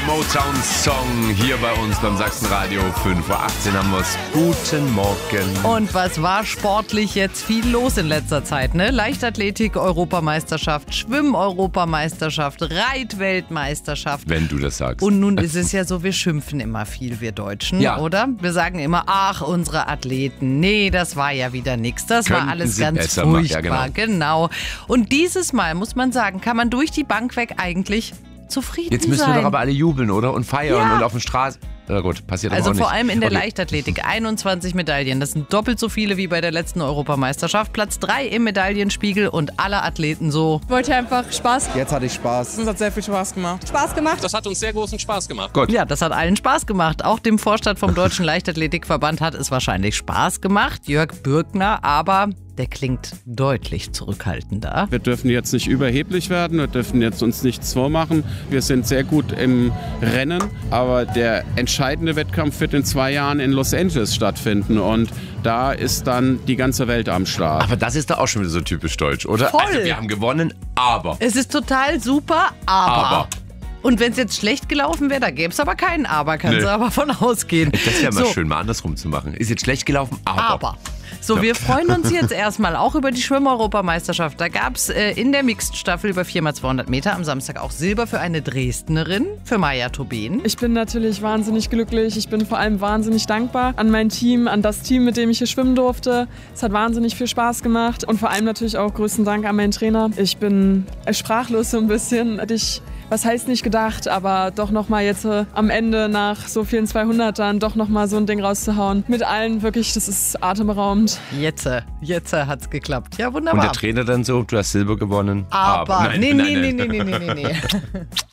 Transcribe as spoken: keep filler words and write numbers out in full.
Motown-Song hier bei uns beim Sachsenradio. fünf Uhr achtzehn haben wir es. Guten Morgen. Und was war sportlich jetzt viel los in letzter Zeit, ne? Leichtathletik-Europameisterschaft, Schwimm-Europameisterschaft, Reit-Weltmeisterschaft. Wenn du das sagst. Und nun ist es ja so, wir schimpfen immer viel, wir Deutschen, ja. oder? Wir sagen immer, ach, unsere Athleten, nee, das war ja wieder nichts. Das Könnten war alles sie ganz besser furchtbar. machen. Ja, genau. Und dieses Mal, muss man sagen, kann man durch die Bank weg eigentlich zufrieden Jetzt müssen sein. wir doch aber alle jubeln, oder? Und feiern Ja. und auf den Straßen. Na gut, passiert aber Also auch nicht. vor allem in der Okay. Leichtathletik. einundzwanzig Medaillen. Das sind doppelt so viele wie bei der letzten Europameisterschaft. Platz drei im Medaillenspiegel und alle Athleten so. Ich wollte einfach Spaß. Jetzt hatte ich Spaß. Es hat sehr viel Spaß gemacht. Spaß gemacht. Das hat uns sehr großen Spaß gemacht. Gut. Ja, das hat allen Spaß gemacht. Auch dem Vorstand vom Deutschen Leichtathletikverband hat es wahrscheinlich Spaß gemacht. Jörg Bürkner, aber der klingt deutlich zurückhaltender. Wir dürfen jetzt nicht überheblich werden, wir dürfen jetzt uns nichts vormachen. Wir sind sehr gut im Rennen, aber der entscheidende Wettkampf wird in zwei Jahren in Los Angeles stattfinden und da ist dann die ganze Welt am Start. Aber das ist doch auch schon wieder so typisch deutsch, oder? Voll. Also wir haben gewonnen, aber. Es ist total super, aber... Aber. Und wenn es jetzt schlecht gelaufen wäre, da gäbe es aber keinen Aber, kannst Nee. du aber von ausgehen. Das wäre mal So. schön, mal andersrum zu machen. Ist jetzt schlecht gelaufen, aber. Aber. So, wir freuen uns jetzt erstmal auch über die Schwimm-Europameisterschaft. Da gab es äh, in der Mixed-Staffel über vier mal zweihundert Meter am Samstag auch Silber für eine Dresdnerin, für Maja Tobin. Ich bin natürlich wahnsinnig glücklich. Ich bin vor allem wahnsinnig dankbar an mein Team, an das Team, mit dem ich hier schwimmen durfte. Es hat wahnsinnig viel Spaß gemacht und vor allem natürlich auch größten Dank an meinen Trainer. Ich bin sprachlos so ein bisschen. Hätte ich, was heißt nicht gedacht, aber doch nochmal jetzt äh, am Ende nach so vielen zweihundertern doch nochmal so ein Ding rauszuhauen. Mit allen wirklich, das ist atemberaubend. Jetzt, jetzt hat's geklappt. Ja, Und wunderbar. der Trainer dann so, du hast Silber gewonnen. aber, Nein, nee, nein, nee, nein. nee, nee, nee, nee, nee.